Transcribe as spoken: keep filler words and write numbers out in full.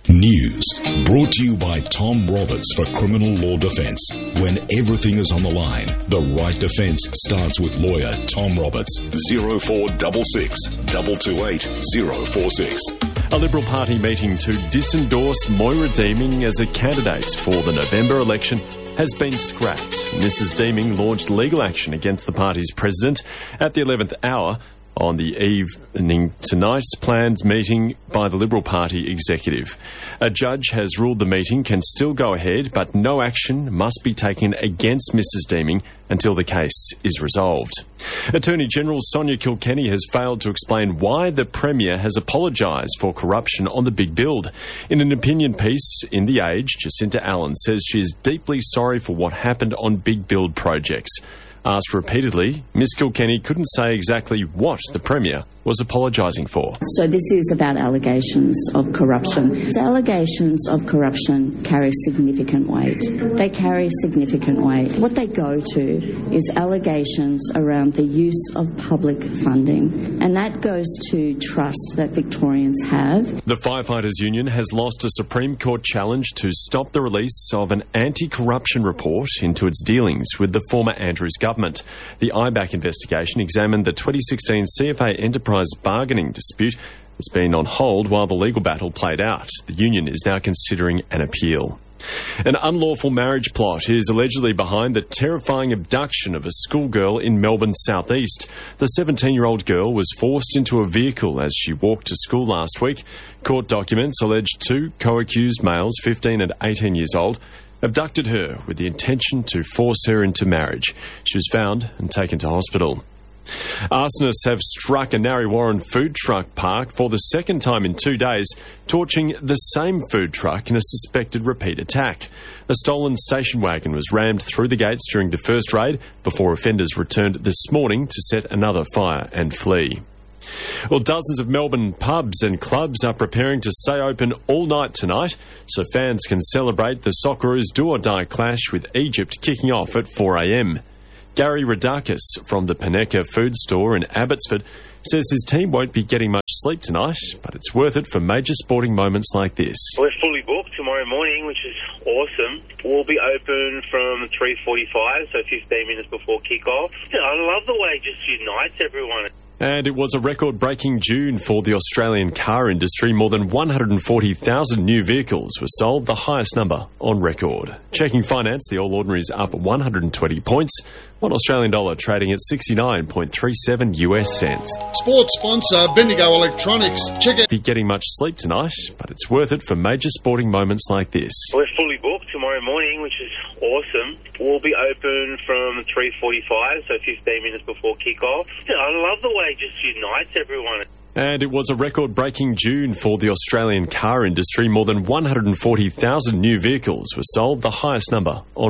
News brought to you by Tom Roberts for Criminal Law Defence. When everything is on the line, the right defence starts with lawyer Tom Roberts. zero four six six, two two eight, zero four six. A Liberal Party meeting to disendorse Moira Deeming as a candidate for the November election has been scrapped. Missus Deeming launched legal action against the party's president at the eleventh hour on the evening tonight's planned meeting by the Liberal Party executive. A judge has ruled the meeting can still go ahead, but no action must be taken against Missus Deeming until the case is resolved. Attorney General Sonia Kilkenny has failed to explain why the Premier has apologised for corruption on the Big Build. In an opinion piece in The Age, Jacinta Allen says she is deeply sorry for what happened on Big Build projects. Asked repeatedly, Miss Kilkenny couldn't say exactly what the Premier was apologising for. So this is about allegations of corruption. So allegations of corruption carry significant weight. They carry significant weight. What they go to is allegations around the use of public funding, and that goes to trust that Victorians have. The Firefighters Union has lost a Supreme Court challenge to stop the release of an anti-corruption report into its dealings with the former Andrews government. The I B A C investigation examined the twenty sixteen C F A enterprise bargaining dispute has been on hold while the legal battle played out. The union is now considering an appeal. An unlawful marriage plot is allegedly behind the terrifying abduction of a schoolgirl in Melbourne's southeast. The seventeen-year-old girl was forced into a vehicle as she walked to school last week. Court documents allege two co-accused males, fifteen and eighteen years old, abducted her with the intention to force her into marriage. She was found and taken to hospital. Arsonists have struck a Narre Warren food truck park for the second time in two days, torching the same food truck in a suspected repeat attack. A stolen station wagon was rammed through the gates during the first raid before offenders returned this morning to set another fire and flee. Well, dozens of Melbourne pubs and clubs are preparing to stay open all night tonight so fans can celebrate the Socceroos do-or-die clash with Egypt kicking off at four a m. Gary Radakis from the Paneka food store in Abbotsford says his team won't be getting much sleep tonight, but it's worth it for major sporting moments like this. We're fully booked tomorrow morning, which is awesome. We'll be open from three forty-five, so fifteen minutes before kick-off. I love the way it just unites everyone. And it was a record-breaking June for the Australian car industry. More than one hundred forty thousand new vehicles were sold, the highest number on record. Checking finance, the All Ordinaries up one hundred twenty points. One Australian dollar trading at sixty-nine point three seven U S cents. Sports sponsor Bendigo Electronics. Check it. Be getting much sleep tonight, but it's worth it for major sporting moments like this. We're fully booked tomorrow morning, which is awesome. We'll be open from three forty-five, so fifteen minutes before kick-off. I love the way it just unites everyone. And it was a record-breaking June for the Australian car industry. More than one hundred forty thousand new vehicles were sold, the highest number on